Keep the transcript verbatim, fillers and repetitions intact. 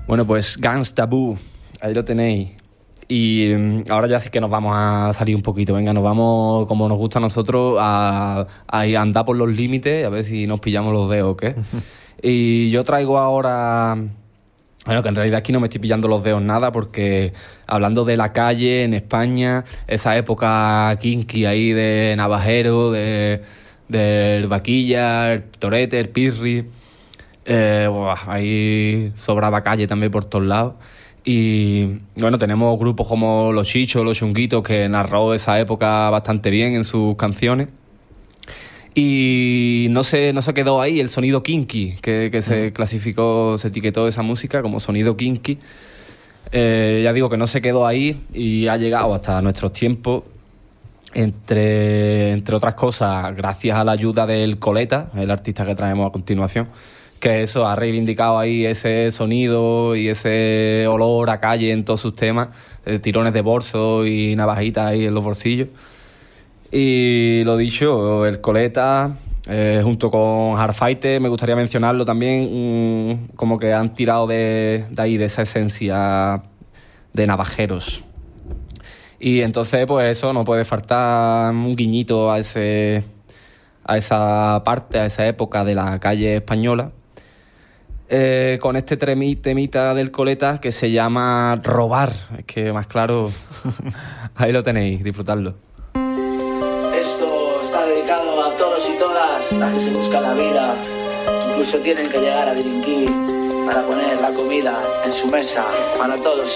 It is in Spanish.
Bueno, pues Gangsta Boo, ahí lo tenéis. Y um, ahora ya sí que nos vamos a salir un poquito. Venga, nos vamos, como nos gusta a nosotros, a, a andar por los límites, a ver si nos pillamos los dedos o qué. Y yo traigo ahora... Bueno, que en realidad aquí no me estoy pillando los dedos nada, porque hablando de la calle en España, esa época kinky ahí de Navajero, de, del Vaquilla, el Torete, el Pirri... Eh, buah, ahí sobraba calle también por todos lados. Y bueno, tenemos grupos como Los Chichos, Los Chunguitos, que narró esa época bastante bien en sus canciones. Y no se, no se quedó ahí el sonido kinky, que, que se clasificó, se etiquetó esa música como sonido kinky. Eh, ya digo que no se quedó ahí y ha llegado hasta nuestros tiempos, entre, entre otras cosas, gracias a la ayuda del Coleta, el artista que traemos a continuación, que eso ha reivindicado ahí ese sonido y ese olor a calle en todos sus temas, eh, tirones de bolso y navajitas ahí en los bolsillos. Y lo dicho, el Coleta, eh, junto con Hardfighter, me gustaría mencionarlo también, um, como que han tirado de, de ahí, de esa esencia de navajeros. Y entonces, pues eso, no puede faltar un guiñito a ese, a esa parte, a esa época de la calle española. Eh, con este tremi, temita del Coleta que se llama Robar. Es que más claro, ahí lo tenéis, disfrutadlo. Esto está dedicado a todos y todas las que se buscan la vida, incluso tienen que llegar a delinquir para poner la comida en su mesa para todos